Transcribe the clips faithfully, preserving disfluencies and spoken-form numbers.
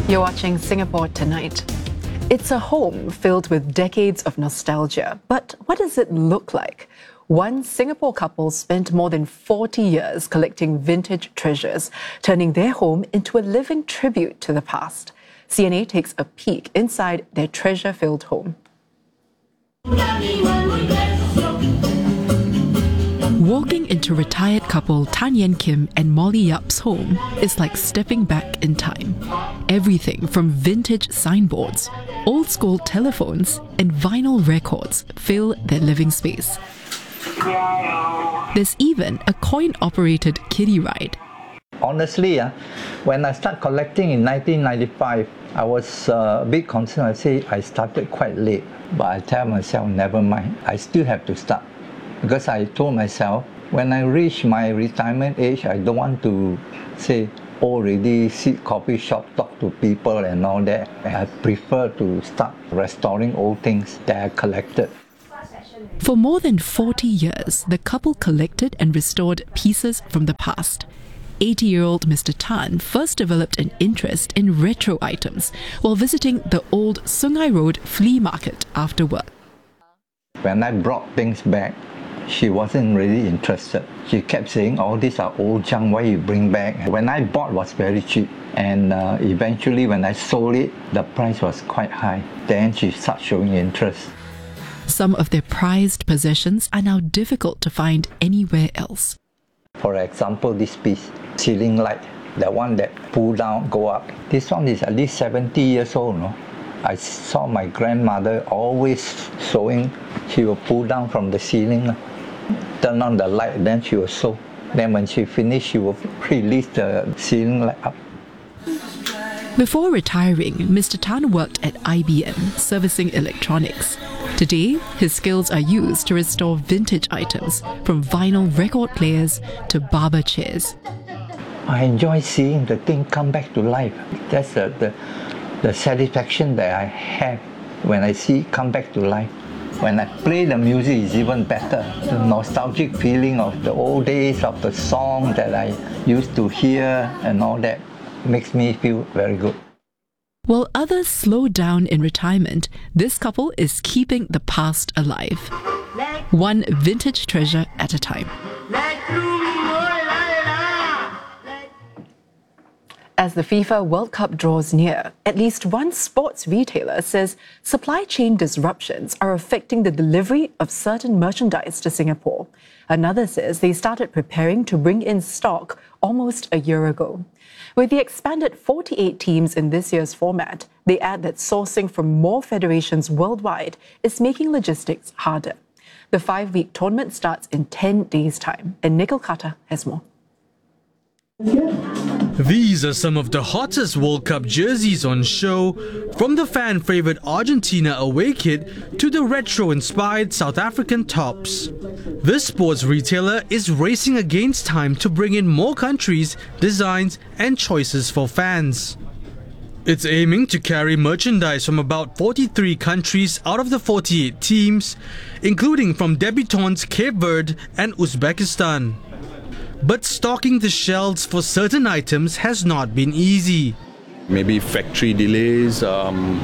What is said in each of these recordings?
You're watching Singapore Tonight. It's a home filled with decades of nostalgia, but what does it look like? One Singapore couple spent more than forty years collecting vintage treasures, turning their home into a living tribute to the past. C N A takes a peek inside their treasure-filled home. Walking into retired couple Tan Yen Kim and Molly Yap's home is like stepping back in time. Everything from vintage signboards, old-school telephones, and vinyl records fill their living space. There's even a coin-operated kiddie ride. Honestly, uh, when I started collecting in nineteen ninety-five, I was uh, a bit concerned. I say I started quite late, but I tell myself, never mind, I still have to start. Because I told myself, when I reach my retirement age, I don't want to say, already sit coffee shop, talk to people and all that. I prefer to start restoring old things that I collected. For more than forty years, the couple collected and restored pieces from the past. eighty-year-old Mister Tan first developed an interest in retro items while visiting the old Sungai Road flea market after work. When I brought things back, she wasn't really interested. She kept saying, all these are old junk, why you bring back? When I bought, it was very cheap. And uh, eventually when I sold it, the price was quite high. Then she started showing interest. Some of their prized possessions are now difficult to find anywhere else. For example, this piece, ceiling light, the one that pull down, go up. This one is at least seventy years old, no? I saw my grandmother always sewing. She will pull down from the ceiling, turn on the light, then she will sew. Then when she finished, she will release the ceiling light up. Before retiring, Mister Tan worked at I B M, servicing electronics. Today, his skills are used to restore vintage items, from vinyl record players to barber chairs. I enjoy seeing the thing come back to life. That's the, the, the satisfaction that I have when I see it come back to life. When I play the music, it's even better. The nostalgic feeling of the old days, of the song that I used to hear and all that makes me feel very good. While others slow down in retirement, this couple is keeping the past alive, one vintage treasure at a time. As the FIFA World Cup draws near, at least one sports retailer says supply chain disruptions are affecting the delivery of certain merchandise to Singapore. Another says they started preparing to bring in stock almost a year ago. With the expanded forty-eight teams in this year's format, they add that sourcing from more federations worldwide is making logistics harder. The five-week tournament starts in ten days' time, and Nicole Carter has more. These are some of the hottest World Cup jerseys on show, from the fan-favourite Argentina away kit to the retro-inspired South African tops. This sports retailer is racing against time to bring in more countries, designs and choices for fans. It's aiming to carry merchandise from about forty-three countries out of the forty-eight teams, including from debutants Cape Verde and Uzbekistan. But stocking the shelves for certain items has not been easy. Maybe factory delays, um,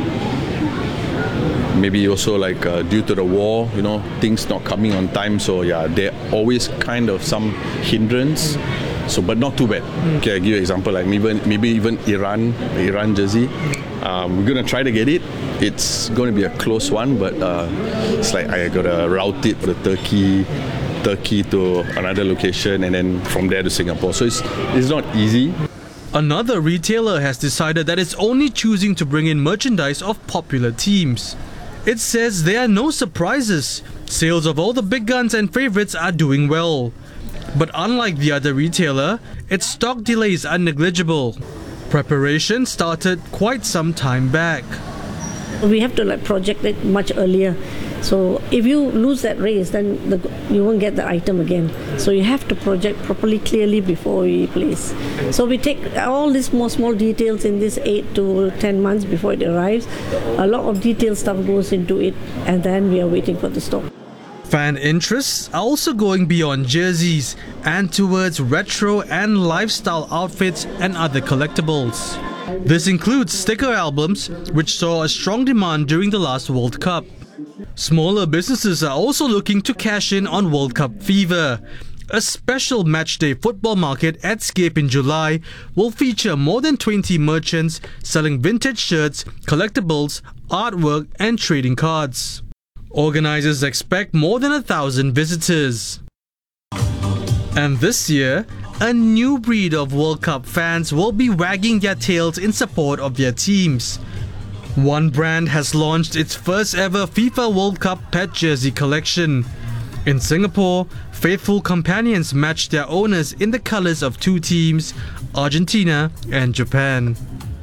maybe also like uh, due to the war, you know, things not coming on time. So yeah, there always kind of some hindrance. So, but not too bad. Okay, I'll give you an example, like maybe, maybe even Iran, the Iran jersey. Um, we're going to try to get it. It's going to be a close one, but uh, it's like I got to route it for the Turkey. Turkey to another location and then from there to Singapore. So it's, it's not easy. Another retailer has decided that it's only choosing to bring in merchandise of popular teams. It says there are no surprises. Sales of all the big guns and favourites are doing well. But unlike the other retailer, its stock delays are negligible. Preparation started quite some time back. We have to like project it much earlier. So if you lose that race, then the, you won't get the item again. So you have to project properly, clearly before we place. So we take all these more small details in this eight to ten months before it arrives. A lot of detailed stuff goes into it, and then we are waiting for the stock. Fan interests are also going beyond jerseys and towards retro and lifestyle outfits and other collectibles. This includes sticker albums, which saw a strong demand during the last World Cup. Smaller businesses are also looking to cash in on World Cup fever. A special matchday football market at Scape in July will feature more than twenty merchants selling vintage shirts, collectibles, artwork and trading cards. Organisers expect more than a thousand visitors. And this year, a new breed of World Cup fans will be wagging their tails in support of their teams. One brand has launched its first ever FIFA World Cup pet jersey collection. In Singapore, faithful companions match their owners in the colours of two teams, Argentina and Japan.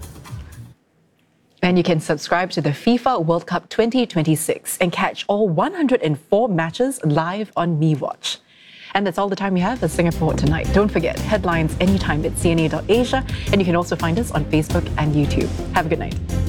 And you can subscribe to the FIFA World Cup twenty twenty-six and catch all one hundred four matches live on MeWatch. And that's all the time we have for Singapore Tonight. Don't forget, headlines anytime at C N A dot asia, and you can also find us on Facebook and YouTube. Have a good night.